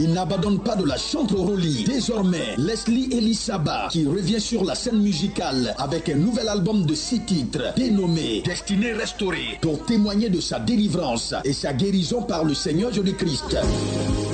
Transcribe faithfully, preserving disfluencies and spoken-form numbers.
Il n'abandonne pas de la chanterollie. Désormais, Leslie Elisaba qui revient sur la scène musicale avec un nouvel album de six titres dénommé Destinée restaurée pour témoigner de sa délivrance et sa guérison par le Seigneur Jésus-Christ.